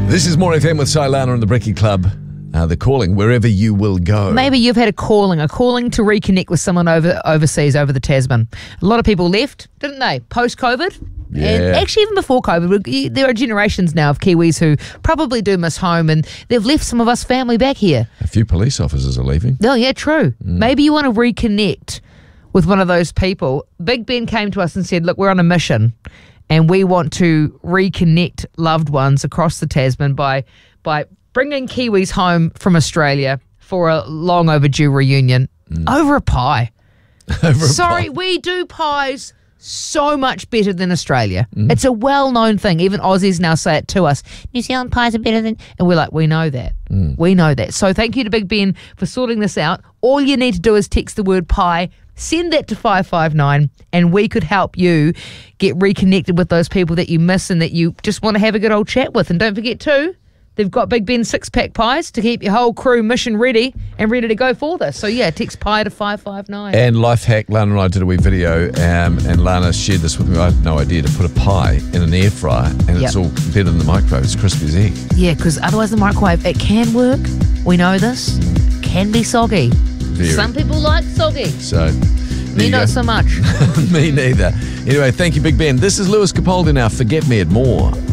This is More FM with Cy Lana and the Bricky Club. They're calling wherever you will go. Maybe you've had a calling to reconnect with someone overseas, over the Tasman. A lot of people left, didn't they, post-COVID? Yeah. And actually, even before COVID, there are generations now of Kiwis who probably do miss home, and they've left some of us family back here. A few police officers are leaving. Oh, yeah, true. Maybe you want to reconnect with one of those people. Big Ben came to us and said, look, we're on a mission, and we want to reconnect loved ones across the Tasman by bringing Kiwis home from Australia for a long overdue reunion over a pie. Sorry, we do pies so much better than Australia. It's a well-known thing. Even Aussies now say it to us. New Zealand pies are better than... And we're like, we know that. We know that. So thank you to Big Ben for sorting this out. All you need to do is text the word pie, send that to 559, and we could help you get reconnected with those people that you miss and that you just want to have a good old chat with. And don't forget too, they've got Big Ben 6-pack pies to keep your whole crew mission ready and ready to go for this. So yeah, text pie to 559. And life hack, Lana and I did a wee video, and Lana shared this with me. I had no idea to put a pie in an air fryer, and it's all better in the microwave. It's crispy as egg. Yeah, because otherwise the microwave, it can work. We know this. Can be soggy. Very. Some people like soggy. So, Me not so much. Me neither. Anyway, thank you, Big Ben. This is Lewis Capaldi now. Forget Me at More.